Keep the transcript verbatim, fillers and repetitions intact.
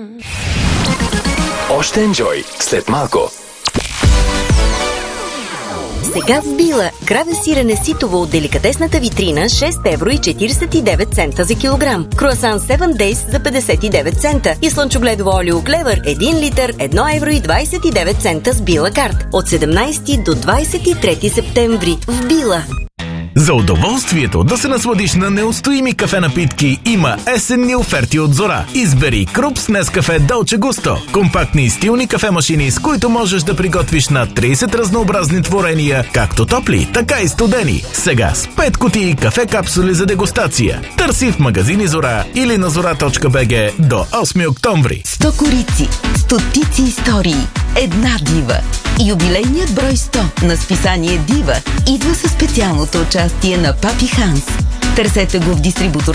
Още енджой след малко. Сега в Била краве сирене ситово от деликатесната витрина шест евро и четиридесет и девет цента за килограм. Круасан седем Days за петдесет и девет цента и слънчогледово олио Клевър един литър едно евро и двадесет и девет цента с Била карт. От седемнадесети до двадесет и трети септември в Била. За удоволствието да се насладиш на неустоими кафе напитки има есенни оферти от Зора. Избери Круп с Нескафе Долче Густо. Компактни и стилни кафемашини, с които можеш да приготвиш над тридесет разнообразни творения, както топли, така и студени. Сега с пет кутии кафе капсули за дегустация. Търси в магазини Зора или на зора точка би джи до осми октомври. сто корици, стотици истории, една дива. Юбилейният брой сто на списание Дива идва със специалното участие на Папи Ханс. Търсете го в дистрибутор